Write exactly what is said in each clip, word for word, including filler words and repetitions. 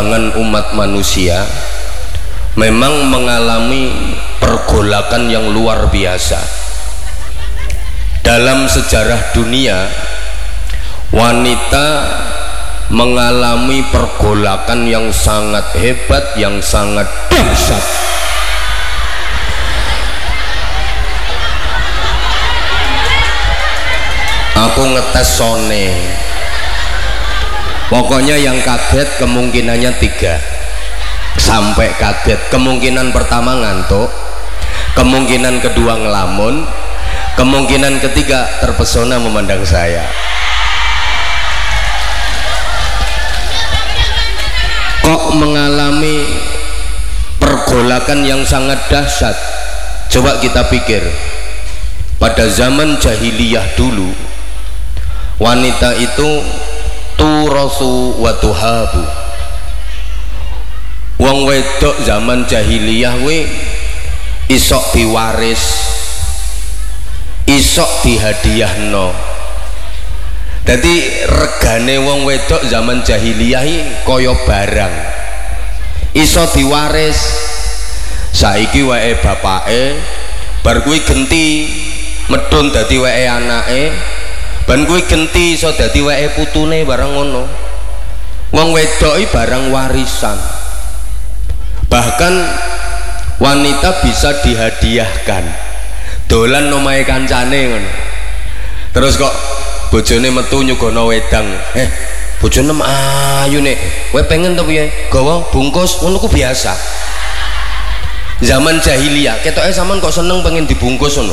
perkembangan umat manusia memang mengalami pergolakan yang luar biasa. Dalam sejarah dunia, wanita mengalami pergolakan yang sangat hebat, yang sangat dahsyat. Aku ngetes sone, pokoknya yang kaget kemungkinannya tiga sampai kaget. Kemungkinan pertama ngantuk, kemungkinan kedua ngelamun, kemungkinan ketiga terpesona memandang saya. Kok mengalami pergolakan yang sangat dahsyat? Coba kita pikir, pada zaman jahiliyah dulu, wanita itu turasu wa tuhabu. Wong wedok zaman jahiliyah we isok diwaris, isok dihadiahno. Jadi regane wong wedok zaman jahiliyah kaya barang, iso diwaris. Saiki wae bapake, bar kuwi genti medun dadi wae anake, ban kuwi genti iso dadi wae putune, barang ngono. Wong wedok iki barang warisan. Bahkan wanita bisa dihadiahkan, dolan omahe kancane ngono. Terus kok bojone metu nyugono wedang, eh bojone ayu nek kowe pengen to piye gawa bungkus ngono ku biasa. Zaman jahiliyah ketoke sampean kok seneng pengen dibungkus ngono.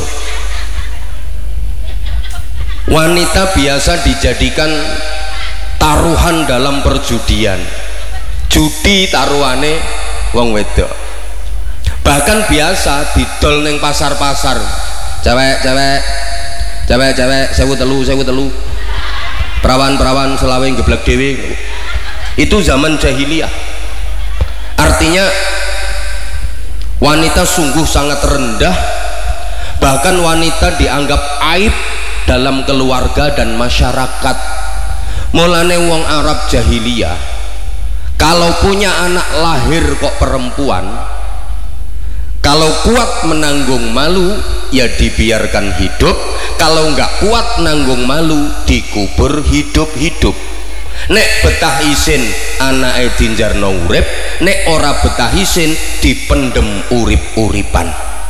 Wanita biasa dijadikan taruhan dalam perjudian, judi taruhane wong wedok. Bahkan biasa didol ning pasar-pasar, cewek-cewek cewek-cewek sewu telu sewu telu, perawan-perawan selawe geblek dewi. Itu zaman jahiliyah. Artinya wanita sungguh sangat rendah, bahkan wanita dianggap aib dalam keluarga dan masyarakat. Mulane wong Arab jahiliyah kalau punya anak lahir kok perempuan, kalau kuat menanggung malu ya dibiarkan hidup, kalau nggak kuat nanggung malu dikubur hidup-hidup. Nek betah isin anake dinjarno urip, nek ora betah isin dipendem urip-uripan.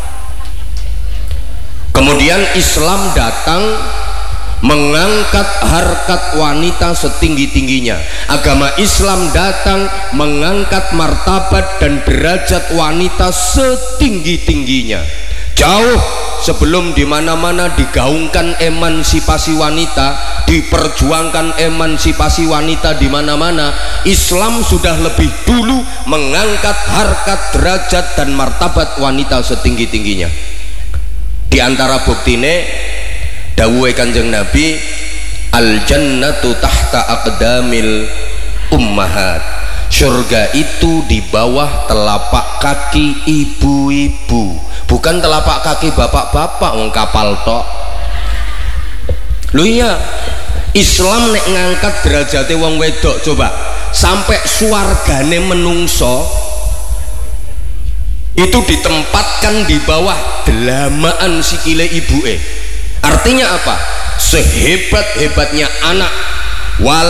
Kemudian Islam datang mengangkat harkat wanita setinggi-tingginya. Agama Islam datang mengangkat martabat dan derajat wanita setinggi-tingginya. Jauh sebelum dimana-mana digaungkan emansipasi wanita, diperjuangkan emansipasi wanita di mana-mana, Islam sudah lebih dulu mengangkat harkat, derajat dan martabat wanita setinggi-tingginya. Di antara buktine dawuhe Kanjeng Nabi, al jannatu tahta aqdamil ummahat. Surga itu di bawah telapak kaki ibu-ibu, bukan telapak kaki bapak-bapak wong kapal tok. Lho iya, Islam nek ngangkat derajate wong wedok, coba sampai swargane menungso itu ditempatkan di bawah delamaan sikile ibuke. Artinya apa? Sehebat-hebatnya anak, wal